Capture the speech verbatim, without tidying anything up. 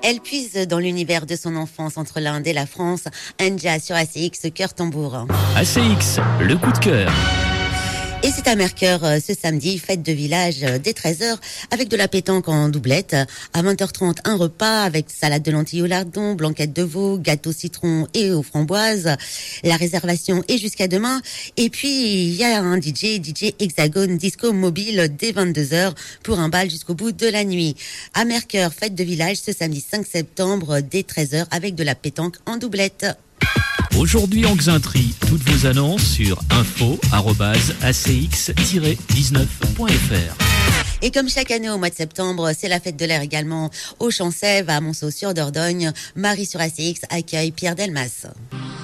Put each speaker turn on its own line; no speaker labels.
Elle puise dans l'univers de son enfance entre l'Inde et la France. Anja sur A C X, cœur tambour.
A C X, le coup de cœur.
Et c'est à Mercœur ce samedi, fête de village dès treize heures avec de la pétanque en doublette. À vingt heures trente, un repas avec salade de lentilles au lardon, blanquette de veau, gâteau citron et aux framboises. La réservation est jusqu'à demain. Et puis, il y a un D J, D J Hexagone Disco Mobile dès vingt-deux heures pour un bal jusqu'au bout de la nuit. À Mercœur, fête de village ce samedi cinq septembre dès treize heures avec de la pétanque en doublette.
Aujourd'hui en Xaintrie, toutes vos annonces sur info arobase a c x tiret dix-neuf point f r.
Et comme chaque année au mois de septembre, c'est la fête de l'air également au Champ-Sèvres, à Monceau sur Dordogne. Marie sur A C X accueille Pierre Delmas.